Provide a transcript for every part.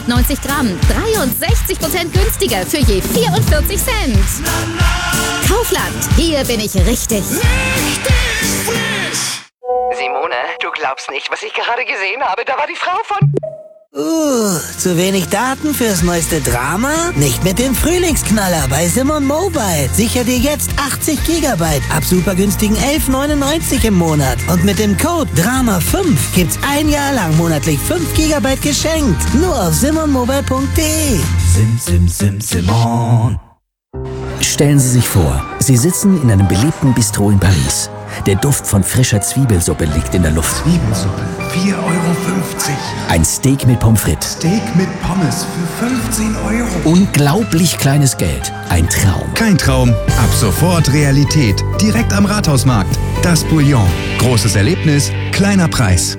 190 Gramm, 63% günstiger für je 44 Cent. Kaufland, hier bin ich richtig. Simone, du glaubst nicht, was ich gerade gesehen habe. Da war die Frau von... Zu wenig Daten fürs neueste Drama? Nicht mit dem Frühlingsknaller bei Simon Mobile. Sicher dir jetzt 80 GB ab super günstigen 11,99 im Monat. Und mit dem Code DRAMA5 gibt's ein Jahr lang monatlich 5 GB geschenkt. Nur auf simonmobile.de. Simon. Stellen Sie sich vor, Sie sitzen in einem beliebten Bistro in Paris. Der Duft von frischer Zwiebelsuppe liegt in der Luft. Zwiebelsuppe, 4,50 €. Ein Steak mit Pommes frites. Steak mit Pommes für 15 €. Unglaublich kleines Geld. Ein Traum. Kein Traum, ab sofort Realität. Direkt am Rathausmarkt. Das Bouillon. Großes Erlebnis, kleiner Preis.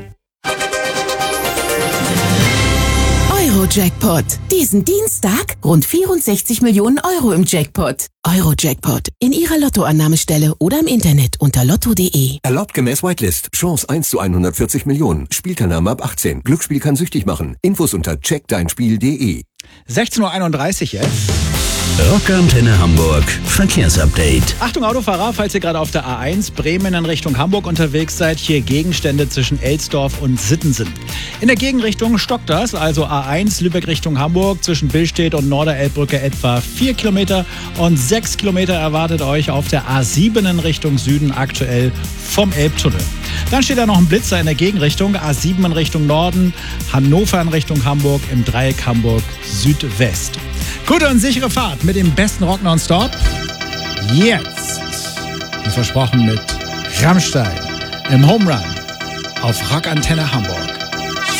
Euro-Jackpot. Diesen Dienstag rund 64 Millionen € im Jackpot. Euro-Jackpot. In Ihrer Lottoannahmestelle oder im Internet unter lotto.de. Erlaubt gemäß Whitelist. Chance 1 zu 140 Millionen. Spielteilnahme ab 18. Glücksspiel kann süchtig machen. Infos unter checkdeinspiel.de. 16:31 Uhr jetzt. Rockantenne Hamburg. Verkehrsupdate. Achtung Autofahrer, falls ihr gerade auf der A1 Bremen in Richtung Hamburg unterwegs seid, hier Gegenstände zwischen Elsdorf und Sittensen. In der Gegenrichtung stockt das, also A1 Lübeck Richtung Hamburg zwischen Billstedt und Norderelbbrücke etwa 4 Kilometer und 6 Kilometer erwartet euch auf der A7 in Richtung Süden aktuell vom Elbtunnel. Dann steht da noch ein Blitzer in der Gegenrichtung, A7 in Richtung Norden, Hannover in Richtung Hamburg, im Dreieck Hamburg Südwest. Gute und sichere Fahrt mit dem besten Rock nonstop. Jetzt, wie versprochen, mit Rammstein im Home Run auf Rockantenne Hamburg.